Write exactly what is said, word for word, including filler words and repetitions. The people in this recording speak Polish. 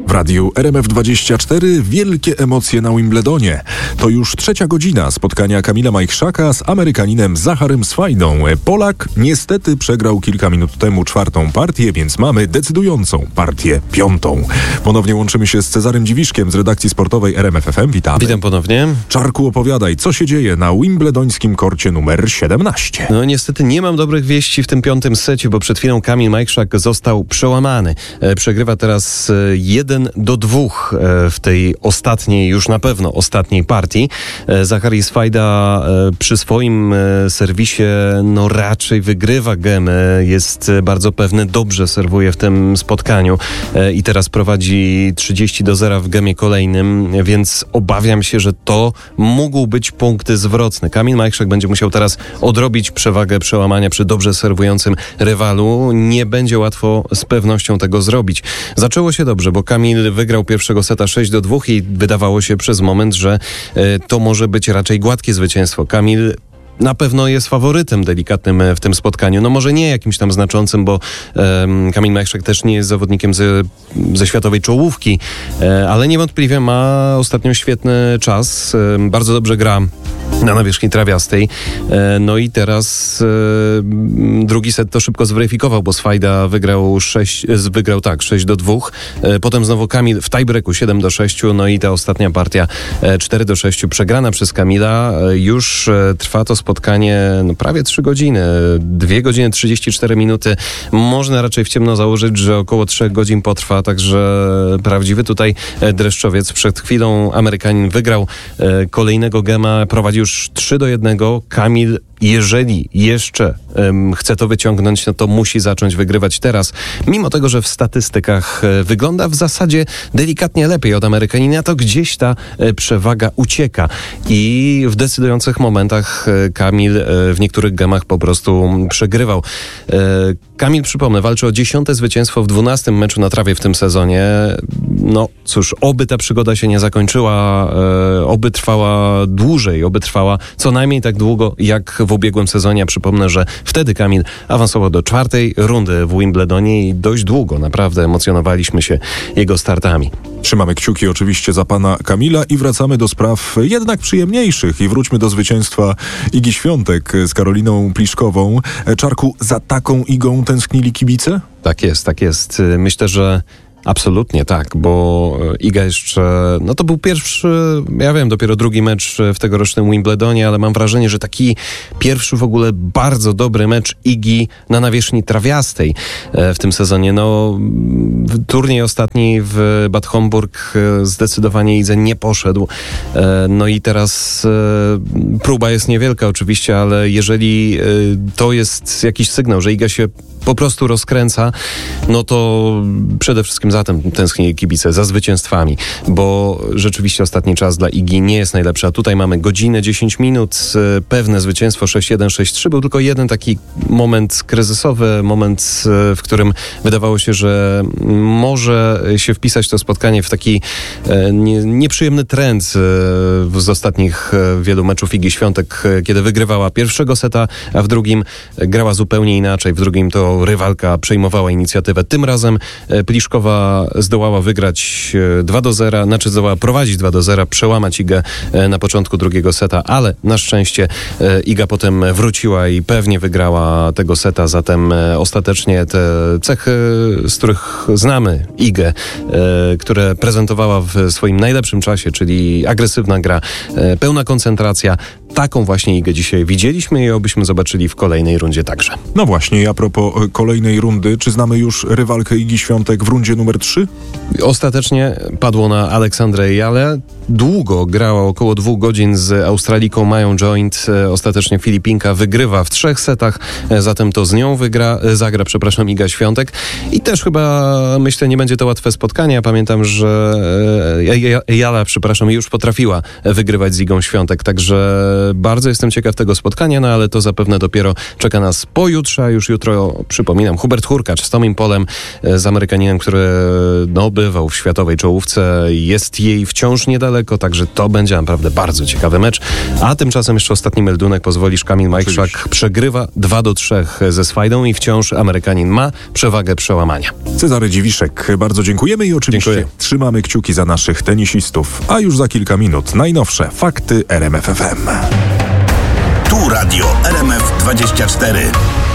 W radiu R M F dwadzieścia cztery wielkie emocje na Wimbledonie. To już trzecia godzina spotkania Kamila Majchrzaka z Amerykaninem Zacharym Swajdą. Polak niestety przegrał kilka minut temu czwartą partię, więc mamy decydującą partię piątą. Ponownie łączymy się z Cezarym Dziwiszkiem z redakcji sportowej R M F F M. Witamy. Witam ponownie. Czarku, opowiadaj, co się dzieje na wimbledońskim korcie numer siedemnaście. No niestety nie mam dobrych wieści w tym piątym secie, bo przed chwilą Kamil Majchrzak został przełamany. E, przegrywa teraz e, jeden do dwóch e, w tej ostatniej, już na pewno ostatniej partii. E, Zachary Swajda e, przy swoim e, serwisie no raczej wygrywa gemę, jest e, bardzo pewny, dobrze serwuje w tym spotkaniu e, i teraz prowadzi trzydzieści do zera w gemie kolejnym, więc obawiam się, że to mógł być punkt zwrotny. Kamil Majchrzak będzie musiał teraz odrobić przewagę przełamania przy dobrze serwującym rywalu. Nie będzie łatwo z pewnością tego zrobić. Zaczęło się dobrze, bo Kamil wygrał pierwszego seta sześć do dwóch i wydawało się przez moment, że e, to może być raczej gładkie zwycięstwo. Kamil na pewno jest faworytem delikatnym w tym spotkaniu. No może nie jakimś tam znaczącym, bo um, Kamil Majchrzak też nie jest zawodnikiem ze, ze światowej czołówki, e, ale niewątpliwie ma ostatnio świetny czas. E, bardzo dobrze gra na nawierzchni trawiastej. E, no i teraz e, drugi set to szybko zweryfikował, bo Swajda wygrał sześć, wygrał tak, sześć do dwóch. E, potem znowu Kamil w tiebreaku siedem do sześciu. No i ta ostatnia partia e, cztery do sześciu przegrana przez Kamila. E, już e, trwa to spotkanie no, prawie trzy godziny. dwie godziny trzydzieści cztery minuty. Można raczej w ciemno założyć, że około trzech godzin potrwa, także prawdziwy tutaj dreszczowiec. Przed chwilą Amerykanin wygrał e, kolejnego gema, prowadzi już trzy do jednego. Kamil, jeżeli jeszcze um, chce to wyciągnąć, no to musi zacząć wygrywać teraz. Mimo tego, że w statystykach e, wygląda w zasadzie delikatnie lepiej od Amerykanina, to gdzieś ta e, przewaga ucieka. I w decydujących momentach e, Kamil e, w niektórych gemach po prostu przegrywał. E, Kamil, przypomnę, walczy o dziesiąte zwycięstwo w dwunastym meczu na trawie w tym sezonie. No cóż, oby ta przygoda się nie zakończyła, e, oby trwała dłużej, oby trwała co najmniej tak długo jak w ubiegłym sezonie. Przypomnę, że wtedy Kamil awansował do czwartej rundy w Wimbledonie i dość długo naprawdę emocjonowaliśmy się jego startami. Trzymamy kciuki oczywiście za pana Kamila i wracamy do spraw jednak przyjemniejszych i wróćmy do zwycięstwa Igi Świątek z Karoliną Pliszkową. Czarku, za taką Igą tęsknili kibice? Tak jest, tak jest. Myślę, że absolutnie tak, bo Iga jeszcze, no to był pierwszy, ja wiem, dopiero drugi mecz w tegorocznym Wimbledonie, ale mam wrażenie, że taki pierwszy w ogóle bardzo dobry mecz Igi na nawierzchni trawiastej w tym sezonie. No, turniej ostatni w Bad Homburg zdecydowanie Idze nie poszedł. No i teraz próba jest niewielka oczywiście, ale jeżeli to jest jakiś sygnał, że Iga się po prostu rozkręca, no to przede wszystkim za tym tęsknię kibice, za zwycięstwami, bo rzeczywiście ostatni czas dla Igi nie jest najlepszy, a tutaj mamy godzinę, dziesięć minut, pewne zwycięstwo sześć jeden, sześć trzy. Był tylko jeden taki moment kryzysowy, moment, w którym wydawało się, że może się wpisać to spotkanie w taki nie, nieprzyjemny trend z ostatnich wielu meczów Igi Świątek, kiedy wygrywała pierwszego seta, a w drugim grała zupełnie inaczej. W drugim to rywalka przejmowała inicjatywę. Tym razem Pliszkowa zdołała wygrać dwa do zera, znaczy zdołała prowadzić dwa do zera, przełamać Igę na początku drugiego seta, ale na szczęście Iga potem wróciła i pewnie wygrała tego seta, zatem ostatecznie te cechy, z których znamy Igę, które prezentowała w swoim najlepszym czasie, czyli agresywna gra, pełna koncentracja, taką właśnie Igę dzisiaj widzieliśmy i obyśmy zobaczyli w kolejnej rundzie także. No właśnie, a propos kolejnej rundy, czy znamy już rywalkę Igi Świątek w rundzie numer trzy? Ostatecznie padło na Aleksandrę Jale. Długo grała, około dwóch godzin z Australiką Mają Joint. Ostatecznie Filipinka wygrywa w trzech setach, zatem to z nią wygra, zagra, przepraszam, Iga Świątek. I też chyba, myślę, nie będzie to łatwe spotkanie. Ja pamiętam, że Jala, przepraszam, już potrafiła wygrywać z Igą Świątek, także bardzo jestem ciekaw tego spotkania, no ale to zapewne dopiero czeka nas pojutrze, a już jutro, przypominam, Hubert Hurkacz z Tomim Polem, z Amerykaninem, który no, bywał w światowej czołówce, jest jej wciąż niedaleko. daleko, także to będzie naprawdę bardzo ciekawy mecz. A tymczasem jeszcze ostatni meldunek, pozwolisz, Kamil Majchrzak Oczywiście. przegrywa dwa do trzech ze Swajdą i wciąż Amerykanin ma przewagę przełamania. Cezary Dziwiszek, bardzo dziękujemy i oczywiście Dziękuję. trzymamy kciuki za naszych tenisistów. A już za kilka minut najnowsze fakty R M F F M. Tu Radio R M F dwadzieścia cztery.